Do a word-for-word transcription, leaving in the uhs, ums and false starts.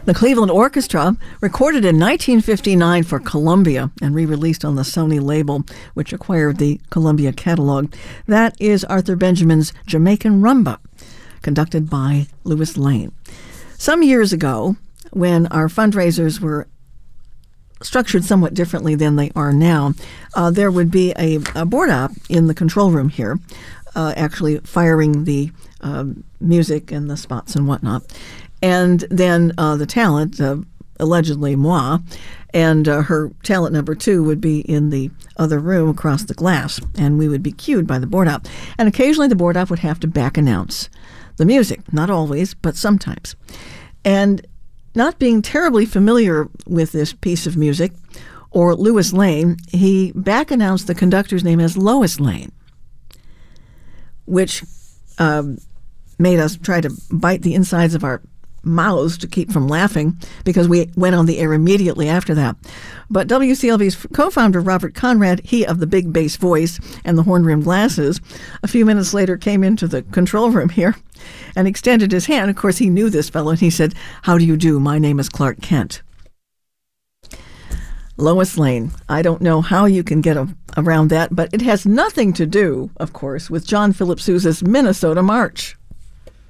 The Cleveland Orchestra, recorded in nineteen fifty-nine for Columbia and re-released on the Sony label, which acquired the Columbia catalog. That is Arthur Benjamin's Jamaican Rumba, conducted by Lois Lane. Some years ago, when our fundraisers were structured somewhat differently than they are now, uh, there would be a, a board op in the control room here, uh, actually firing the uh, music and the spots and whatnot. And then uh, the talent, uh, allegedly moi, and uh, her talent number two would be in the other room across the glass, and we would be cued by the board op. And occasionally the board op would have to back announce the music. Not always, but sometimes. And not being terribly familiar with this piece of music, or Lois Lane, he back announced the conductor's name as Lois Lane, which um, made us try to bite the insides of our mouths to keep from laughing, because we went on the air immediately after that. But W C L V's co-founder, Robert Conrad, he of the big bass voice and the horn-rimmed glasses, a few minutes later came into the control room here and extended his hand. Of course, he knew this fellow, and he said, "How do you do? My name is Clark Kent." Lois Lane. I don't know how you can get a, around that, but it has nothing to do, of course, with John Philip Sousa's Minnesota March.